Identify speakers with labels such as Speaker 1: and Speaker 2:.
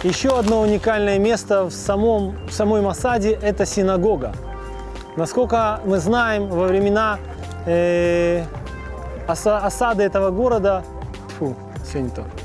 Speaker 1: Еще одно уникальное место в самой Масаде – это синагога. Насколько мы знаем, во времена осады этого города, все не то.